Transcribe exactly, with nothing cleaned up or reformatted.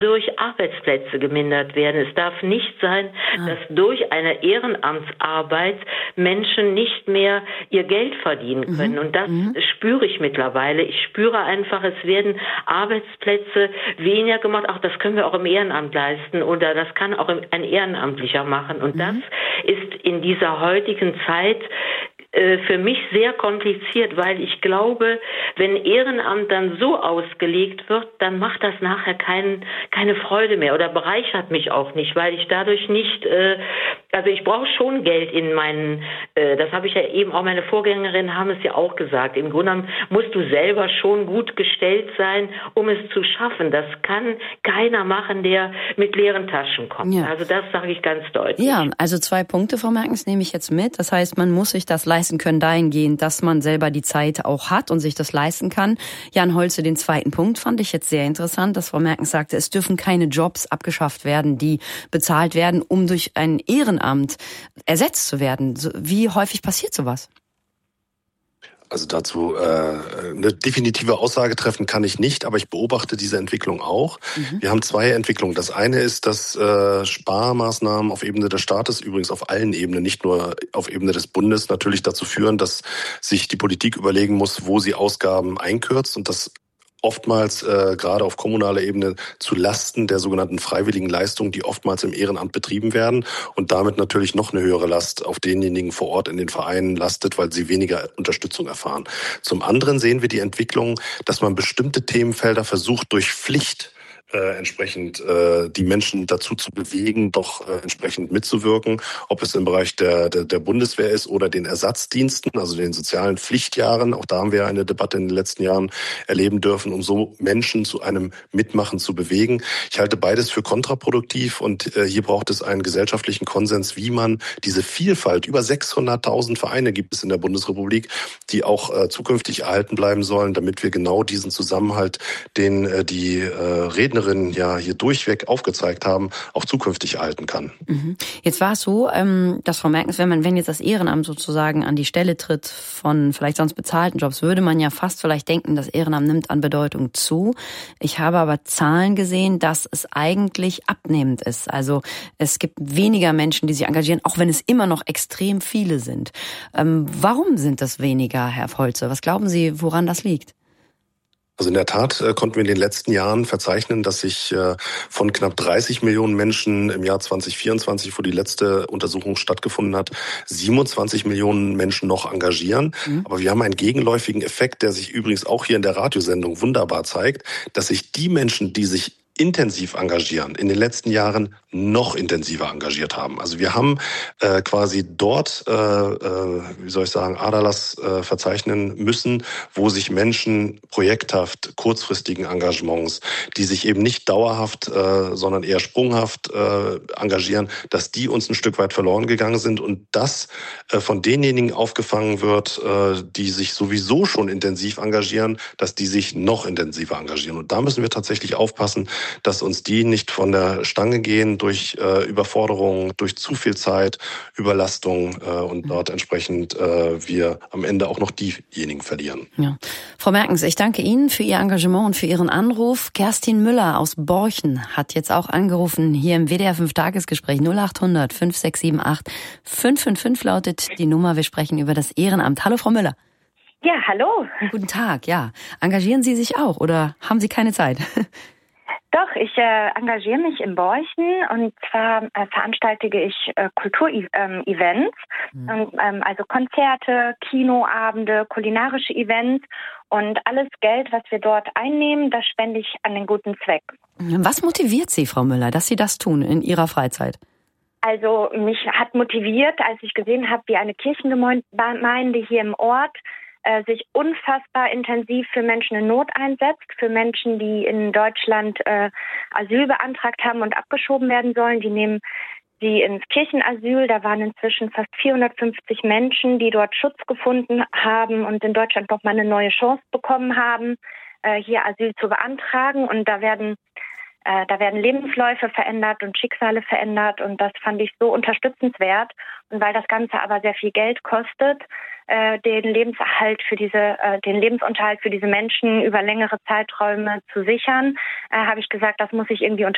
durch Arbeitsplätze gemindert werden. Es darf nicht sein, ah. dass durch eine Ehrenamtsarbeit Menschen nicht mehr ihr Geld verdienen können. Mhm. Und das mhm. spüre ich mittlerweile. Ich spüre einfach, es werden Arbeitsplätze weniger gemacht. Ach, das können wir auch im Ehrenamt leisten oder das kann auch ein Ehrenamtlicher machen. Und mhm. das ist in dieser heutigen Zeit für mich sehr kompliziert, weil ich glaube, wenn Ehrenamt dann so ausgelegt wird, dann macht das nachher kein, keine Freude mehr oder bereichert mich auch nicht, weil ich dadurch nicht, äh, also ich brauche schon Geld in meinen, äh, das habe ich ja eben auch, meine Vorgängerinnen haben es ja auch gesagt, im Grunde genommen musst du selber schon gut gestellt sein, um es zu schaffen. Das kann keiner machen, der mit leeren Taschen kommt. Ja. Also das sage ich ganz deutlich. Ja, also zwei Punkte, Frau Merkens, nehme ich jetzt mit. Das heißt, man muss sich das leisten können dahingehend, dass man selber die Zeit auch hat und sich das leisten kann. Jan Holze, den zweiten Punkt fand ich jetzt sehr interessant, dass Frau Merkens sagte, es dürfen keine Jobs abgeschafft werden, die bezahlt werden, um durch ein Ehrenamt ersetzt zu werden. Wie häufig passiert sowas? Also dazu äh, eine definitive Aussage treffen kann ich nicht, aber ich beobachte diese Entwicklung auch. Mhm. Wir haben zwei Entwicklungen. Das eine ist, dass äh, Sparmaßnahmen auf Ebene des Staates, übrigens auf allen Ebenen, nicht nur auf Ebene des Bundes, natürlich dazu führen, dass sich die Politik überlegen muss, wo sie Ausgaben einkürzt und das oftmals äh, gerade auf kommunaler Ebene zu Lasten der sogenannten freiwilligen Leistungen, die oftmals im Ehrenamt betrieben werden und damit natürlich noch eine höhere Last auf denjenigen vor Ort in den Vereinen lastet, weil sie weniger Unterstützung erfahren. Zum anderen sehen wir die Entwicklung, dass man bestimmte Themenfelder versucht, durch Pflicht Äh, entsprechend äh, die Menschen dazu zu bewegen, doch äh, entsprechend mitzuwirken, ob es im Bereich der, der, der Bundeswehr ist oder den Ersatzdiensten, also den sozialen Pflichtjahren. Auch da haben wir eine Debatte in den letzten Jahren erleben dürfen, um so Menschen zu einem Mitmachen zu bewegen. Ich halte beides für kontraproduktiv und äh, hier braucht es einen gesellschaftlichen Konsens, wie man diese Vielfalt, über sechshunderttausend Vereine gibt es in der Bundesrepublik, die auch äh, zukünftig erhalten bleiben sollen, damit wir genau diesen Zusammenhalt, den äh, die äh, Redner ja hier durchweg aufgezeigt haben, auch zukünftig erhalten kann. Mhm. Jetzt war es so, dass Frau Merkens, wenn man, wenn jetzt das Ehrenamt sozusagen an die Stelle tritt von vielleicht sonst bezahlten Jobs, würde man ja fast vielleicht denken, das Ehrenamt nimmt an Bedeutung zu. Ich habe aber Zahlen gesehen, dass es eigentlich abnehmend ist. Also es gibt weniger Menschen, die sich engagieren, auch wenn es immer noch extrem viele sind. Ähm, warum sind das weniger, Herr Holze? Was glauben Sie, woran das liegt? Also in der Tat äh, konnten wir in den letzten Jahren verzeichnen, dass sich äh, von knapp dreißig Millionen Menschen im Jahr zwanzig vierundzwanzig, wo die letzte Untersuchung stattgefunden hat, siebenundzwanzig Millionen Menschen noch engagieren. Mhm. Aber wir haben einen gegenläufigen Effekt, der sich übrigens auch hier in der Radiosendung wunderbar zeigt, dass sich die Menschen, die sich intensiv engagieren, in den letzten Jahren noch intensiver engagiert haben. Also wir haben äh, quasi dort, äh, äh, wie soll ich sagen, Aderlass äh, verzeichnen müssen, wo sich Menschen projekthaft, kurzfristigen Engagements, die sich eben nicht dauerhaft, äh, sondern eher sprunghaft äh, engagieren, dass die uns ein Stück weit verloren gegangen sind und das äh, von denjenigen aufgefangen wird, äh, die sich sowieso schon intensiv engagieren, dass die sich noch intensiver engagieren. Und da müssen wir tatsächlich aufpassen, dass uns die nicht von der Stange gehen durch äh, Überforderung, durch zu viel Zeit, Überlastung äh, und dort entsprechend äh, wir am Ende auch noch diejenigen verlieren. Ja. Frau Merkens, ich danke Ihnen für Ihr Engagement und für Ihren Anruf. Kerstin Müller aus Borchen hat jetzt auch angerufen hier im W D R fünf Tagesgespräch. null acht hundert fünf sechs sieben acht fünf fünf fünf lautet die Nummer. Wir sprechen über das Ehrenamt. Hallo, Frau Müller. Ja, hallo. Guten Tag, ja. Engagieren Sie sich auch oder haben Sie keine Zeit? Doch, ich äh, engagiere mich in Borchen und zwar äh, veranstalte ich äh, Kulturevents, mhm. und, ähm, also Konzerte, Kinoabende, kulinarische Events und alles Geld, was wir dort einnehmen, das spende ich an den guten Zweck. Was motiviert Sie, Frau Müller, dass Sie das tun in Ihrer Freizeit? Also mich hat motiviert, als ich gesehen habe, wie eine Kirchengemeinde hier im Ort sich unfassbar intensiv für Menschen in Not einsetzt, für Menschen, die in Deutschland äh, Asyl beantragt haben und abgeschoben werden sollen. Die nehmen sie ins Kirchenasyl. Da waren inzwischen fast vierhundertfünfzig Menschen, die dort Schutz gefunden haben und in Deutschland noch mal eine neue Chance bekommen haben, äh, hier Asyl zu beantragen. Und da werden Äh, da werden Lebensläufe verändert und Schicksale verändert und das fand ich so unterstützenswert. Und weil das Ganze aber sehr viel Geld kostet, äh, den Lebenserhalt für diese, äh, den Lebensunterhalt für diese Menschen über längere Zeiträume zu sichern, äh, habe ich gesagt, das muss ich irgendwie unter